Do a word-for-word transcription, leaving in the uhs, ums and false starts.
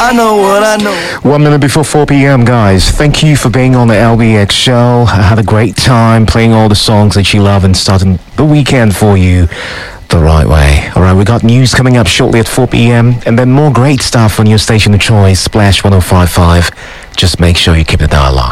I know what I know. One minute before four p.m, guys. Thank you for being on the L B X show. I had a great time playing all the songs that you love and starting the weekend for you the right way. Alright, we got news coming up shortly at four p.m, and then more great stuff on your station of choice, Splash one oh five point five. Just make sure you keep the dialogue.